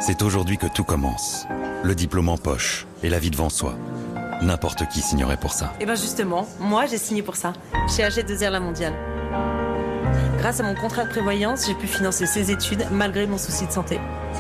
C'est aujourd'hui que tout commence. Le diplôme en poche et la vie devant soi. N'importe qui signerait pour ça. Et bien justement, moi j'ai signé pour ça, chez AG2R La Mondiale. Grâce à mon contrat de prévoyance, j'ai pu financer ses études malgré mon souci de santé.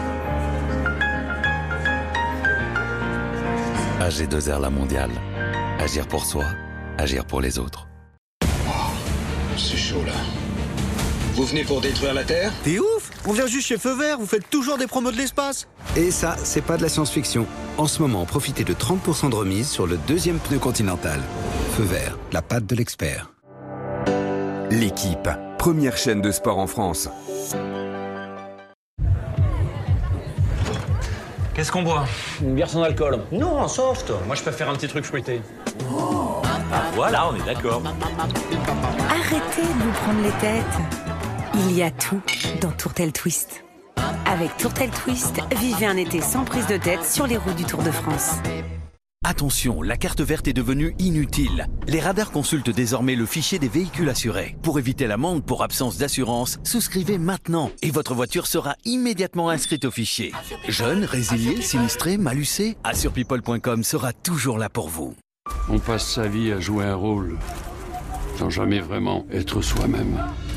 AG2R La Mondiale. Agir pour soi, agir pour les autres. C'est chaud là. Vous venez pour détruire la Terre? T'es ouf! On vient juste chez Feu Vert, vous faites toujours des promos de l'espace. Et ça, c'est pas de la science-fiction. En ce moment, profitez de 30% de remise sur le deuxième pneu Continental. Feu Vert, la patte de l'expert. L'équipe, première chaîne de sport en France. Qu'est-ce qu'on boit? Une bière sans alcool. Non, en soft. Moi, je préfère un petit truc fruité. Ah, voilà, on est d'accord. Arrêtez de vous prendre les têtes. Il y a tout dans Tourtel Twist. Avec Tourtel Twist, vivez un été sans prise de tête sur les routes du Tour de France. Attention, la carte verte est devenue inutile. Les radars consultent désormais le fichier des véhicules assurés. Pour éviter l'amende pour absence d'assurance, souscrivez maintenant et votre voiture sera immédiatement inscrite au fichier. Jeune, résilié, sinistré, malucé, assurepeople.com sera toujours là pour vous. On passe sa vie à jouer un rôle sans jamais vraiment être soi-même.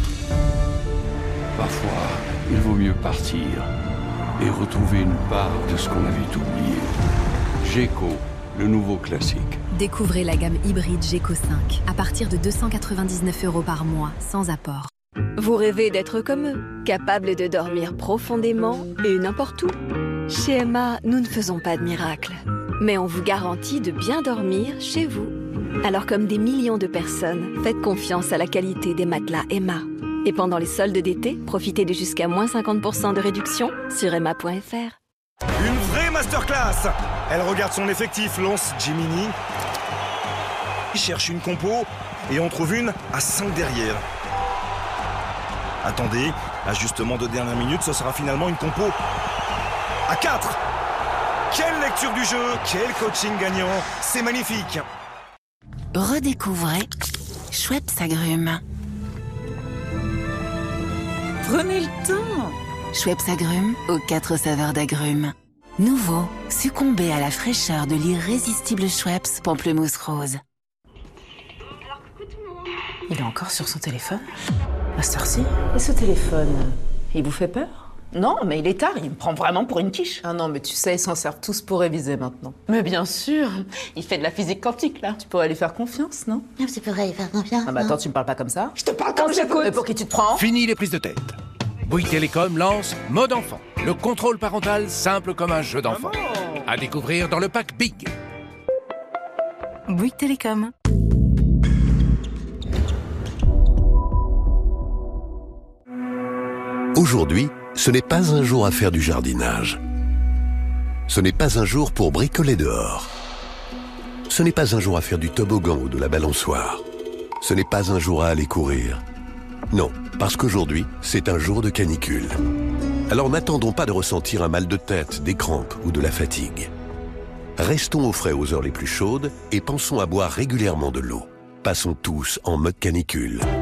Parfois, il vaut mieux partir et retrouver une part de ce qu'on avait oublié. Geco, le nouveau classique. Découvrez la gamme hybride Geco 5 à partir de 299 € par mois, sans apport. Vous rêvez d'être comme eux, capable de dormir profondément et n'importe où? Chez Emma, nous ne faisons pas de miracles, mais on vous garantit de bien dormir chez vous. Alors comme des millions de personnes, faites confiance à la qualité des matelas Emma. Et pendant les soldes d'été, profitez de jusqu'à moins 50% de réduction sur emma.fr. Une vraie masterclass. Elle regarde son effectif, lance Gemini, cherche une compo et on trouve une à 5 derrière. Attendez, ajustement de dernière minute, ce sera finalement une compo à 4. Quelle lecture du jeu, quel coaching gagnant, c'est magnifique. Redécouvrez Schweppes Agrumes. Prenez le temps. Schweppes Agrumes aux 4 saveurs d'agrumes. Nouveau, succombez à la fraîcheur de l'irrésistible Schweppes Pamplemousse Rose. Il est encore sur son téléphone? À cette heure-ci? Et ce téléphone, il vous fait peur? Non, mais il est tard, il me prend vraiment pour une quiche. Ah non, mais tu sais, ils s'en servent tous pour réviser maintenant. Mais bien sûr, il fait de la physique quantique, là. Tu pourrais lui faire confiance, non? Tu pourrais lui faire confiance. Ah bah attends, tu me parles pas comme ça? Je te parle comme j'écoute. Mais pour qui tu te prends? Fini les prises de tête. Bouygues Télécom lance Mode Enfant, le contrôle parental simple comme un jeu d'enfant. À découvrir dans le pack Big. Bouygues Télécom. Aujourd'hui, ce n'est pas un jour à faire du jardinage. Ce n'est pas un jour pour bricoler dehors. Ce n'est pas un jour à faire du toboggan ou de la balançoire. Ce n'est pas un jour à aller courir. Non, parce qu'aujourd'hui, c'est un jour de canicule. Alors n'attendons pas de ressentir un mal de tête, des crampes ou de la fatigue. Restons au frais aux heures les plus chaudes et pensons à boire régulièrement de l'eau. Passons tous en mode canicule.